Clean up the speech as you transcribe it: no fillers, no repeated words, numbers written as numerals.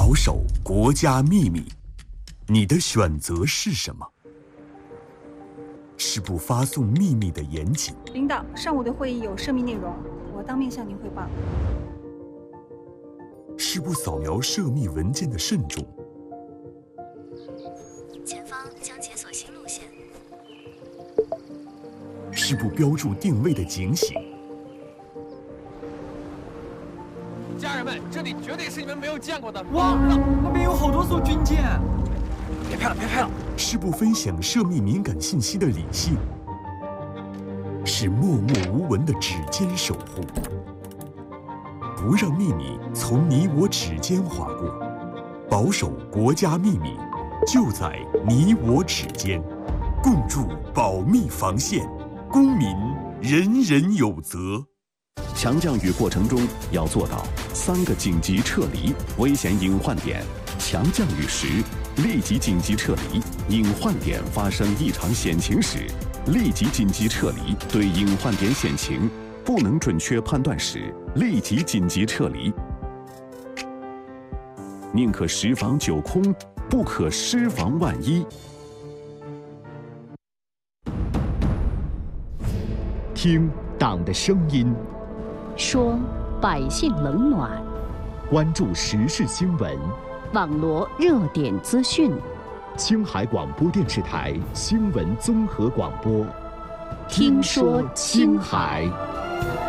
保守国家秘密，你的选择是什么？是不发送秘密的严谨？ 领导，上午的会议有涉密内容，我当面向您汇报。 是不扫描涉密文件的慎重？ 前方将解锁新路线。 是不标注定位的警醒？ 家人们，这里绝对是你们没有见过的。 哇，那边有好多艘军舰！ 别拍了，别拍了！ 是不分享涉密敏感信息的理性？是默默无闻的指尖守护？不让秘密从你我指尖划过，保守国家秘密，就在你我指尖。共筑保密防线，公民人人有责。 强降雨过程中要做到3个紧急撤离危险隐患点。强降雨时，立即紧急撤离；隐患点发生异常险情时，立即紧急撤离。对隐患点险情不能准确判断时，立即紧急撤离。宁可10防9空，不可失防万一。 听党的声音， 说百姓冷暖， 关注时事新闻， 网罗热点资讯。 青海广播电视台新闻综合广播， 听说青海。